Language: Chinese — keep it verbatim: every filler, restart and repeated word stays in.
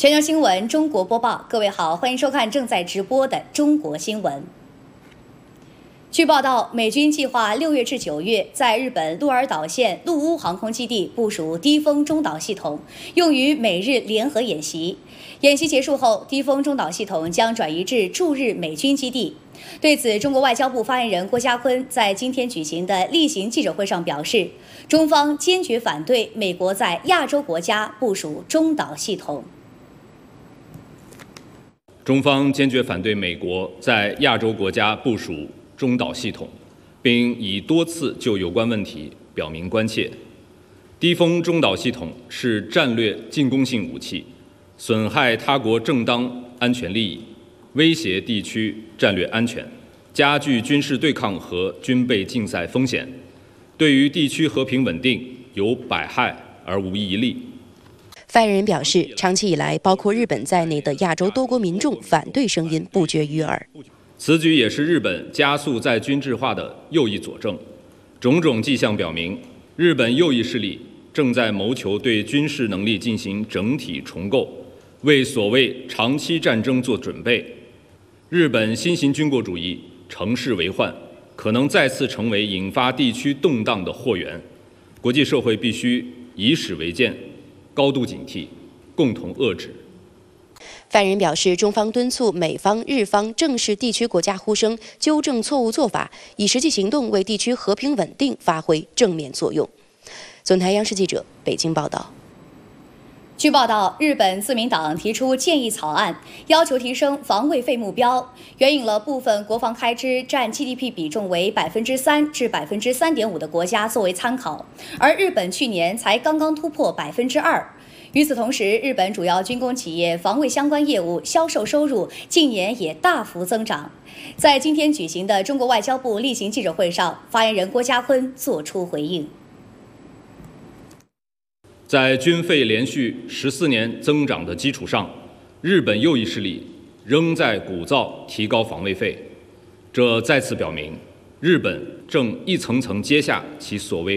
全球新闻中国播报，各位好，欢迎收看正在直播的中国新闻。据报道，美军计划六月至九月在日本鹿儿岛县陆屋航空基地部署低风中导系统，用于美日联合演习。演习结束后，低风中导系统将转移至驻日美军基地。对此，中国外交部发言人郭家坤在今天举行的例行记者会上表示，中方坚决反对美国在亚洲国家部署中导系统。 中方坚决反对美国在亚洲国家部署中导系统，并已多次就有关问题表明关切。低风中导系统是战略进攻性武器，损害他国正当安全利益，威胁地区战略安全，加剧军事对抗和军备竞赛风险，对于地区和平稳定有百害而无一利。 发言人表示，长期以来，包括日本在内的亚洲多国民众反对声音不绝于耳。 此举也是日本加速在军制化的右翼佐证。种种迹象表明，日本右翼势力正在谋求对军事能力进行整体重构，为所谓长期战争做准备。日本新型军国主义乘势为患，可能再次成为引发地区动荡的祸源。国际社会必须以史为鉴，高度警惕，共同遏制。 发言人表示，中方敦促美方、日方正视地区国家呼声，纠正错误做法，以实际行动为地区和平稳定发挥正面作用。总台央视记者北京报道。 据报道，日本自民党提出建议草案，要求提升防卫费目标，援引了部分国防开支占 G D P 比重为百分之三至百分之三点五的国家作为参考，而日本去年才刚刚突破百分之二。与此同时，日本主要军工企业防卫相关业务销售收入近年也大幅增长。在今天举行的中国外交部例行记者会上，发言人郭家坤作出回应。 在军费连续十四年增长的基础上，日本右翼势力仍在鼓噪提高防卫费，这再次表明，日本正一层层接下其所谓